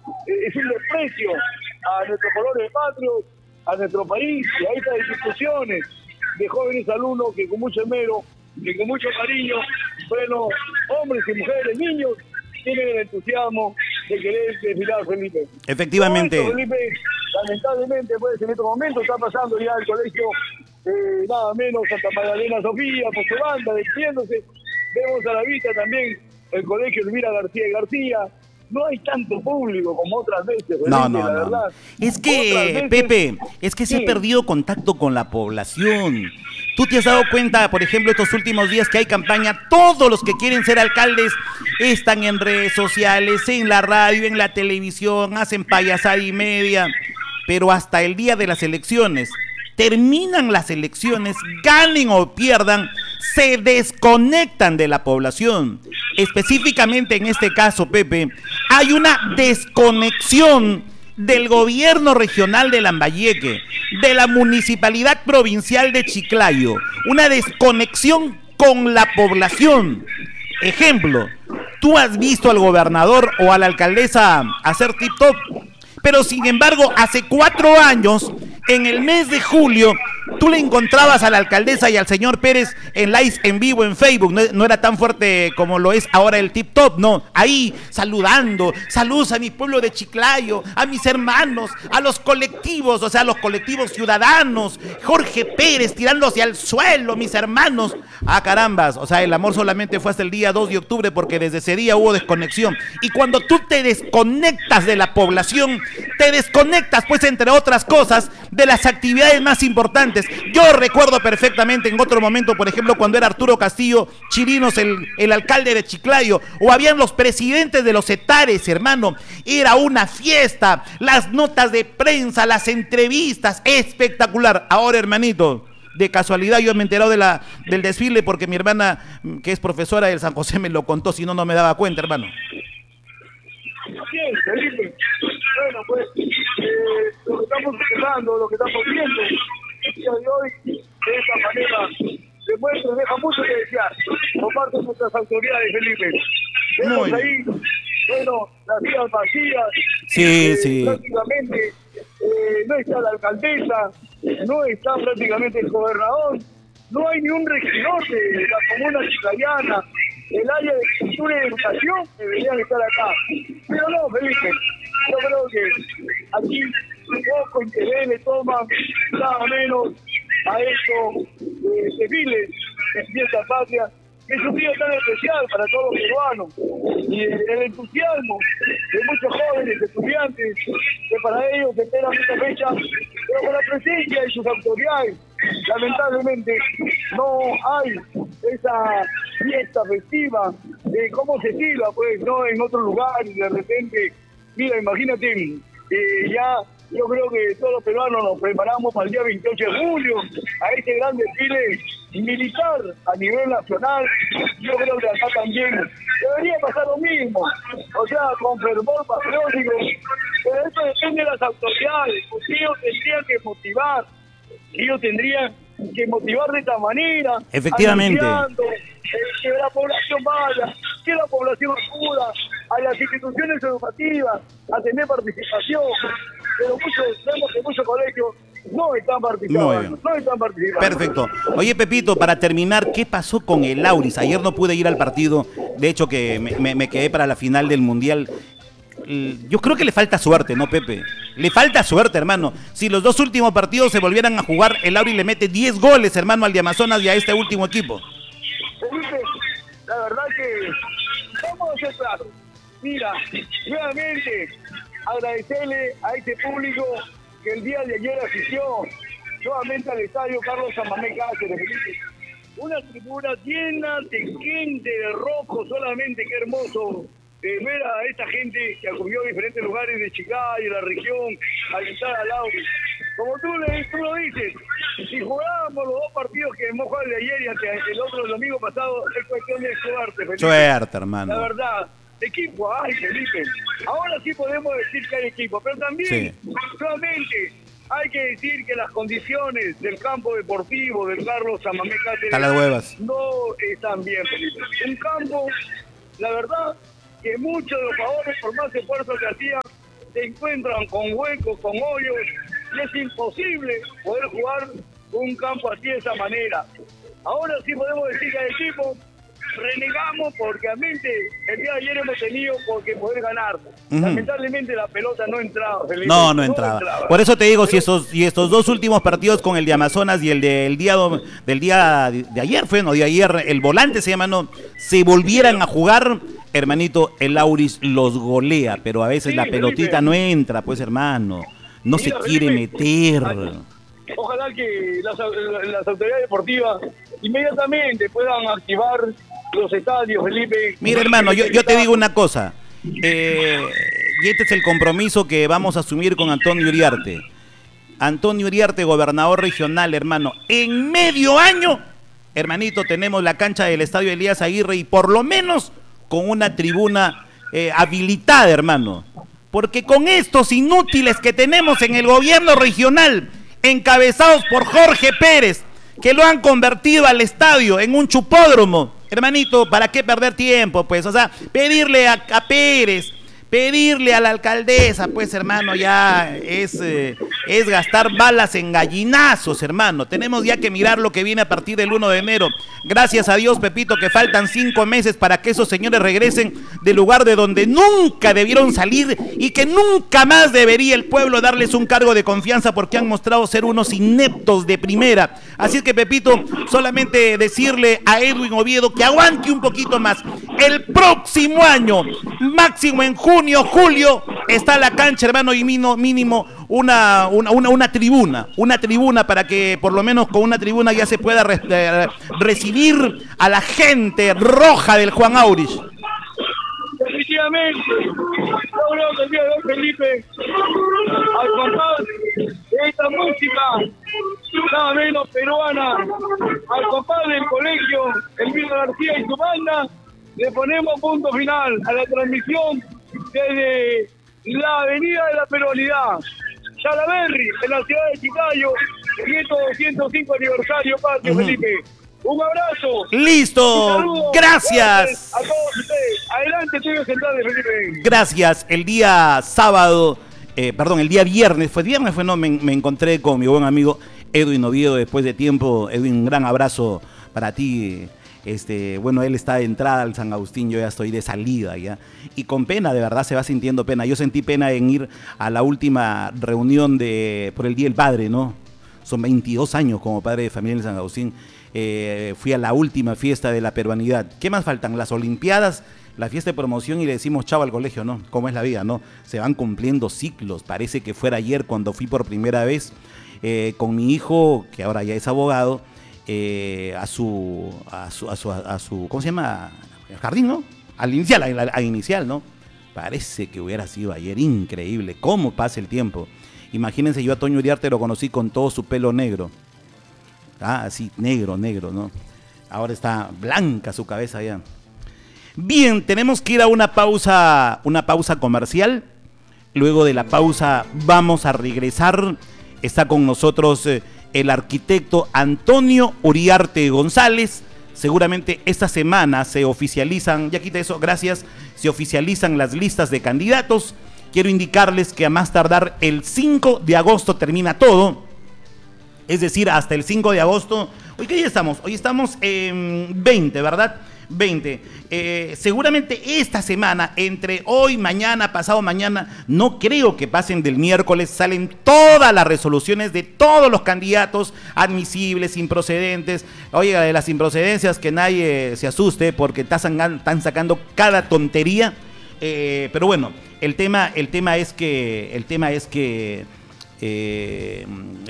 es un desprecio a nuestros colores patrios, a nuestro país y a estas instituciones de jóvenes alumnos que con mucho esmero, que con mucho cariño, bueno, hombres y mujeres, niños, tienen el entusiasmo de querer desfilar, Felipe. Efectivamente. Esto, Felipe, lamentablemente, pues en estos momentos está pasando ya el colegio, eh, nada menos Santa Magdalena Sofía, por su banda, despidiéndose. Vemos a la vista también el colegio Elvira García y García. No hay tanto público como otras veces, Felipe, No, no, la no. verdad. Es que, Otras veces, Pepe, es que se sí. ha perdido contacto con la población. ¿Tú te has dado cuenta, por ejemplo, estos últimos días que hay campaña? Todos los que quieren ser alcaldes están en redes sociales, en la radio, en la televisión, hacen payasada y media. Pero hasta el día de las elecciones, terminan las elecciones, ganen o pierdan, se desconectan de la población. Específicamente en este caso, Pepe, hay una desconexión del gobierno regional de Lambayeque, de la municipalidad provincial de Chiclayo, una desconexión con la población. Ejemplo, tú has visto al gobernador o a la alcaldesa hacer tip-top, pero sin embargo, hace cuatro años, en el mes de julio, tú le encontrabas a la alcaldesa y al señor Pérez en live en vivo en Facebook. No, no era tan fuerte como lo es ahora el tip top, no. Ahí saludando, saludos a mi pueblo de Chiclayo, a mis hermanos, a los colectivos, o sea, a los colectivos ciudadanos. Jorge Pérez tirándose al suelo, mis hermanos. Ah, carambas, o sea, el amor solamente fue hasta el día dos de octubre porque desde ese día hubo desconexión. Y cuando tú te desconectas de la población, te desconectas, pues, entre otras cosas, de las actividades más importantes. Yo recuerdo perfectamente en otro momento, por ejemplo, cuando era Arturo Castillo Chirinos el, el alcalde de Chiclayo, o habían los presidentes de los etares, hermano, era una fiesta, las notas de prensa, las entrevistas, espectacular. Ahora, hermanito, de casualidad yo me he enterado de la, del desfile porque mi hermana, que es profesora del San José, me lo contó, si no, no me daba cuenta, hermano. Bien, Felipe. Bueno, pues, eh, lo que estamos observando, lo que estamos viendo, el día de hoy, de esta manera, demuestra, deja mucho que desear por parte de nuestras autoridades, Felipe. Vemos ahí, bueno, las vías vacías. Sí, eh, sí. Prácticamente, eh, no está la alcaldesa, no está prácticamente el gobernador, no hay ni un regidor de la comuna chiclayana, el área de cultura y educación deberían estar acá. Pero no, Felipe, yo creo que aquí poco interés le toman nada menos a estos eh, desfiles de fiesta patria, que es un día tan especial para todos los peruanos. Y el, el entusiasmo de muchos jóvenes estudiantes, que para ellos esperan esta fecha, pero con la presencia de sus autoridades. Lamentablemente no hay esa fiesta festiva de cómo se estila, pues, no en otro lugar y de repente, mira, imagínate, eh, ya yo creo que todos los peruanos nos preparamos para el día veintiocho de julio, a este gran desfile militar a nivel nacional. Yo creo que acá también debería pasar lo mismo, o sea, con fervor patriótico, pero eso depende de las autoridades, porque ellos tendrían que motivar, ellos tendrían que motivar de esta manera, efectivamente, anunciando, eh, que la población vaya, que la población acuda a las instituciones educativas a tener participación, pero muchos, vemos que muchos colegios no están participando, no están participando. Perfecto. Oye, Pepito, para terminar, ¿qué pasó con el Auris? Ayer no pude ir al partido, de hecho que me, me, me quedé para la final del Mundial. Yo creo que le falta suerte, ¿no, Pepe? Le falta suerte, hermano. Si los dos últimos partidos se volvieran a jugar, el Auris le mete diez goles, hermano, al de Amazonas y a este último equipo. Felipe, la verdad que vamos a ser claros. Mira, nuevamente agradecerle a este público que el día de ayer asistió nuevamente al estadio Carlos Samamé Cáceres, Felipe. Una tribuna llena de gente de rojo, solamente qué hermoso eh, ver a esta gente que acudió a diferentes lugares de Chiclayo, la región, a estar al lado. como tú, le, tú lo dices, si jugábamos los dos partidos que hemos jugado el de ayer y ante el otro el domingo pasado, es cuestión de suerte, Felipe. Suerte, hermano. La verdad, equipo hay, Felipe. Ahora sí podemos decir que hay equipo, pero también, Sí. solamente hay que decir que las condiciones del campo deportivo del Carlos Samamé Cáceres A las huevas. no están bien, Felipe. Un campo, la verdad, que muchos de los jugadores, por más esfuerzo que hacían, se encuentran con huecos, con hoyos, y es imposible poder jugar un campo así de esa manera. Ahora sí podemos decir que al equipo renegamos porque realmente el día de ayer hemos tenido porque poder ganar. Ujú. Lamentablemente la pelota no entraba, Felipe. No, no entraba. Por eso te digo, si estos, si estos dos últimos partidos con el de Amazonas y el del día do- del día de ayer fue, no, de ayer, el volante se llama, no, se volvieran a jugar, hermanito, el Auris los golea, pero a veces Sí, la pelotita Felipe. no entra, pues hermano, no Mira, se quiere Felipe, meter. Ojalá que las, las autoridades deportivas inmediatamente puedan activar los estadios, Felipe. Mira, hermano, yo, yo te digo una cosa. Eh, y este es el compromiso que vamos a asumir con Antonio Uriarte. Antonio Uriarte, gobernador regional, hermano. En medio año, hermanito, tenemos la cancha del Estadio Elías Aguirre y por lo menos con una tribuna eh, habilitada, hermano. Porque con estos inútiles que tenemos en el gobierno regional, encabezados por Jorge Pérez, que lo han convertido al estadio en un chupódromo, hermanito, ¿para qué perder tiempo? Pues, o sea, pedirle a, a Pérez, pedirle a la alcaldesa, pues, hermano, ya es, eh, es gastar balas en gallinazos, hermano. Tenemos ya que mirar lo que viene a partir del uno de enero. Gracias a Dios, Pepito, que faltan cinco meses para que esos señores regresen del lugar de donde nunca debieron salir y que nunca más debería el pueblo darles un cargo de confianza porque han mostrado ser unos ineptos de primera. Así es que, Pepito, solamente decirle a Edwin Oviedo que aguante un poquito más. El próximo año, máximo en junio, julio, está la cancha, hermano, y mínimo, mínimo una, una, una, una tribuna, una tribuna para que por lo menos con una tribuna ya se pueda re, eh, recibir a la gente roja del Juan Aurich. Definitivamente, yo creo que el día de hoy, Felipe, al compás de esta música, nada menos peruana, al compás del colegio Elvira García y su banda, le ponemos punto final a la transmisión desde la Avenida de la Peruanidad, Salaberry, en la ciudad de Chiclayo, en estos doscientos cinco aniversario patrio, Ujú. Felipe. Un abrazo. Listo, Un saludo. gracias. A todos ustedes. Adelante, Estudios Centrales, Felipe. Gracias. El día sábado, eh, perdón, el día viernes, fue viernes, fue no, me, me encontré con mi buen amigo Edwin Oviedo después de tiempo. Edwin, un gran abrazo para ti. Este, bueno, él está de entrada al San Agustín, yo ya estoy de salida ya. Y con pena, de verdad se va sintiendo pena. Yo sentí pena en ir a la última reunión de por el Día del Padre, ¿no? Son veintidós años como padre de familia en San Agustín. Eh, fui a la última fiesta de la peruanidad. ¿Qué más faltan? Las Olimpiadas, la fiesta de promoción y le decimos chao al colegio, ¿no? ¿Cómo es la vida, no? Se van cumpliendo ciclos. Parece que fuera ayer cuando fui por primera vez eh, con mi hijo, que ahora ya es abogado, eh, a, su, a, su, a, su, a su, ¿cómo se llama? Al jardín, ¿no? Al inicial, al, al inicial, ¿no? Parece que hubiera sido ayer. Increíble. ¿Cómo pasa el tiempo? Imagínense, yo a Toño Uriarte lo conocí con todo su pelo negro. Ah, así, negro, negro, ¿no? Ahora está blanca su cabeza ya. Bien, tenemos que ir a una pausa, una pausa comercial. Luego de la pausa vamos a regresar. Está con nosotros eh, el arquitecto Antonio Uriarte González. Seguramente esta semana se oficializan, ya quita eso, gracias, se oficializan las listas de candidatos. Quiero indicarles que a más tardar el cinco de agosto termina todo. Es decir, hasta el cinco de agosto. ¿Hoy qué día estamos? Hoy estamos en veinte, ¿verdad? veinte. Eh, seguramente esta semana, entre hoy, mañana, pasado mañana, no creo que pasen del miércoles, salen todas las resoluciones de todos los candidatos admisibles, improcedentes. Oiga, de las improcedencias, que nadie se asuste porque están sacando cada tontería. Eh, pero bueno, el tema, el tema es que, el tema es que Eh,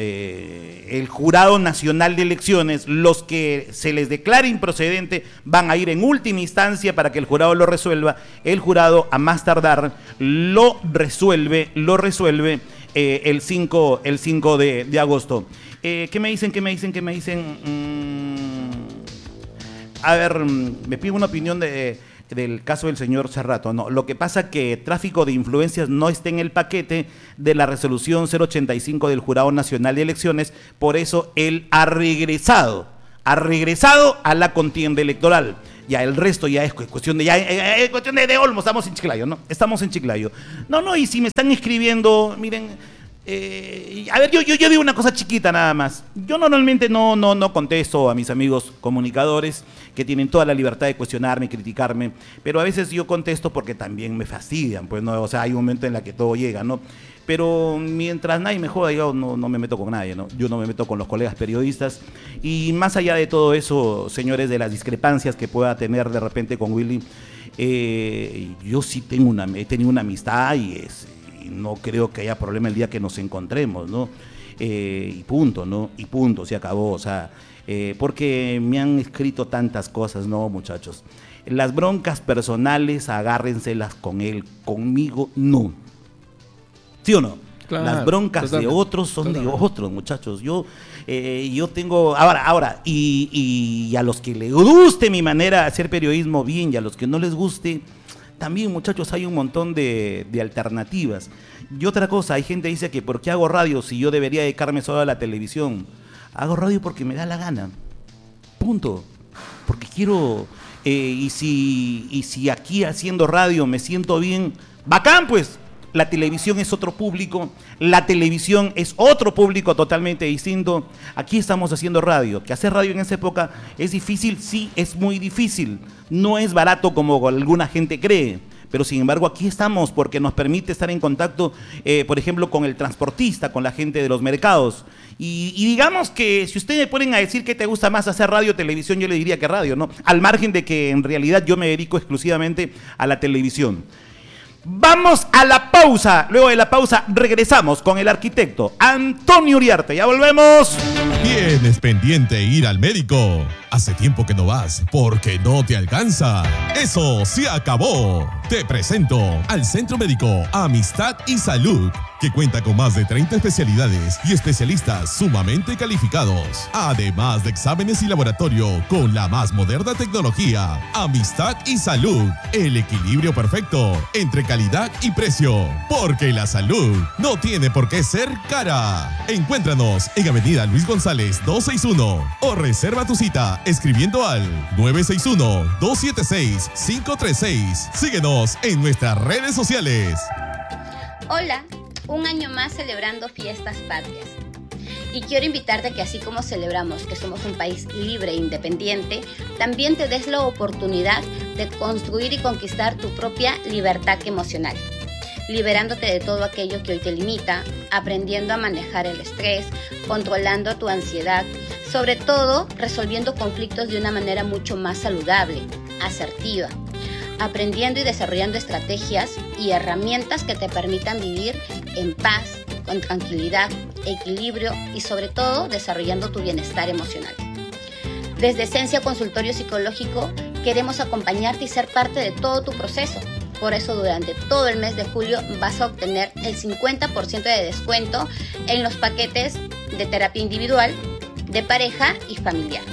eh, el Jurado Nacional de Elecciones, los que se les declare improcedente, van a ir en última instancia para que el jurado lo resuelva. El jurado, a más tardar, lo resuelve, lo resuelve eh, el cinco, el cinco de, de agosto. Eh, ¿Qué me dicen? ¿Qué me dicen? ¿Qué me dicen? Mm, a ver, me pido una opinión de... del caso del señor Cerrato. No, lo que pasa es que tráfico de influencias no está en el paquete de la resolución cero ochenta y cinco del Jurado Nacional de Elecciones, por eso él ha regresado, ha regresado a la contienda electoral. Ya el resto ya es cuestión de, ya es cuestión de, de Olmo, estamos en Chiclayo, ¿no? Estamos en Chiclayo. No, no, y si me están escribiendo, miren... Eh, a ver, yo, yo, yo digo una cosa chiquita nada más. Yo normalmente no, no, no contesto a mis amigos comunicadores que tienen toda la libertad de cuestionarme, criticarme, pero a veces yo contesto porque también me fastidian, pues no, o sea, hay un momento en el que todo llega, ¿no? Pero mientras nadie me joda, yo no, no me meto con nadie, ¿no? Yo no me meto con los colegas periodistas. Y más allá de todo eso, señores, de las discrepancias que pueda tener de repente con Willy, eh, yo sí tengo una, he tenido una amistad y es... no creo que haya problema el día que nos encontremos, ¿no? Eh, y punto, ¿no? Y punto, se acabó, o sea, eh, porque me han escrito tantas cosas, ¿no, muchachos? Las broncas personales, agárrenselas con él, conmigo, no. ¿Sí o no? Claro, las broncas totalmente, de otros son totalmente. de otros, muchachos. Yo, eh, yo tengo, ahora, ahora, y, y a los que les guste mi manera de hacer periodismo, bien, y a los que no les guste... También, muchachos, hay un montón de, de alternativas. Y otra cosa, hay gente que dice que ¿por qué hago radio si yo debería dedicarme solo a la televisión? Hago radio porque me da la gana. Punto. Porque quiero... Eh, y, si, y si aquí haciendo radio me siento bien, bacán pues. La televisión es otro público, la televisión es otro público totalmente distinto. Aquí estamos haciendo radio. Que hacer radio en esa época es difícil, sí, es muy difícil. No es barato como alguna gente cree, pero sin embargo aquí estamos porque nos permite estar en contacto, eh, por ejemplo, con el transportista, con la gente de los mercados. Y, y digamos que si ustedes me ponen a decir que te gusta más hacer radio o televisión, yo le diría que radio, ¿no? Al margen de que en realidad yo me dedico exclusivamente a la televisión. Vamos a la pausa. Luego de la pausa regresamos con el arquitecto Antonio Uriarte. Ya volvemos. Tienes pendiente ir al médico. Hace tiempo que no vas porque no te alcanza. Eso se acabó. Te presento al Centro Médico Amistad y Salud, que cuenta con más de treinta especialidades y especialistas sumamente calificados. Además de exámenes y laboratorio con la más moderna tecnología. Amistad y Salud, el equilibrio perfecto entre calidad y precio. Porque la salud no tiene por qué ser cara. Encuéntranos en Avenida Luis González doscientos sesenta y uno o reserva tu cita escribiendo al nueve seis uno, dos siete seis, cinco tres seis. Síguenos en nuestras redes sociales. Hola. Un año más celebrando fiestas patrias. Y quiero invitarte a que así como celebramos que somos un país libre e independiente, también te des la oportunidad de construir y conquistar tu propia libertad emocional, liberándote de todo aquello que hoy te limita, aprendiendo a manejar el estrés, controlando tu ansiedad, sobre todo resolviendo conflictos de una manera mucho más saludable, asertiva, aprendiendo y desarrollando estrategias y herramientas que te permitan vivir en paz, con tranquilidad, equilibrio y sobre todo desarrollando tu bienestar emocional. Desde Esencia Consultorio Psicológico queremos acompañarte y ser parte de todo tu proceso. Por eso durante todo el mes de julio vas a obtener el cincuenta por ciento de descuento en los paquetes de terapia individual, de pareja y familiar.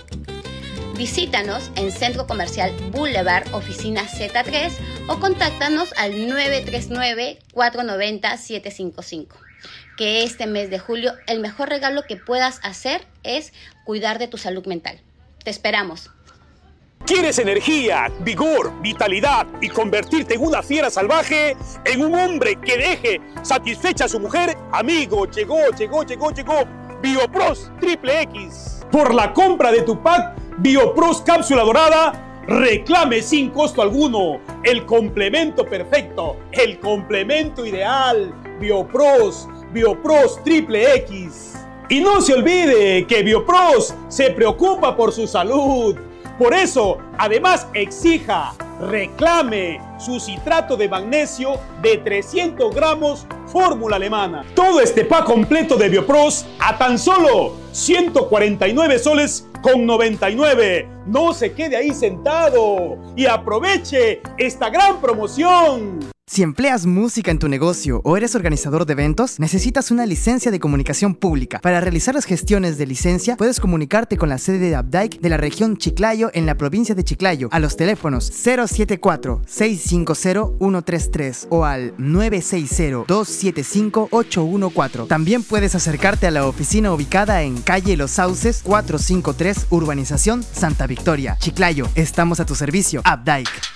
Visítanos en Centro Comercial Boulevard, Oficina Z tres o contáctanos al nueve tres nueve, cuatro nueve cero, siete cinco cinco. Que este mes de julio el mejor regalo que puedas hacer es cuidar de tu salud mental. Te esperamos. ¿Quieres energía, vigor, vitalidad y convertirte en una fiera salvaje? ¿En un hombre que deje satisfecha a su mujer? Amigo, llegó, llegó, llegó, llegó Biopros Triple X. Por la compra de tu pack Biopros Cápsula Dorada, reclame sin costo alguno el complemento perfecto, el complemento ideal. Biopros, Biopros Triple X. Y no se olvide que Biopros se preocupa por su salud. Por eso, además, exija, reclame su citrato de magnesio de trescientos gramos fórmula alemana. Todo este pack completo de Biopros a tan solo ciento cuarenta y nueve soles con noventa y nueve. No se quede ahí sentado y aproveche esta gran promoción. Si empleas música en tu negocio o eres organizador de eventos, necesitas una licencia de comunicación pública. Para realizar las gestiones de licencia, puedes comunicarte con la sede de Abdike de la región Chiclayo en la provincia de Chiclayo a los teléfonos cero siete cuatro, seis cinco cero, uno tres tres o al nueve seis cero, dos siete cinco, ocho uno cuatro. También puedes acercarte a la oficina ubicada en calle Los Sauces cuatrocientos cincuenta y tres, Urbanización Santa Victoria, Chiclayo. Estamos a tu servicio, Abdike.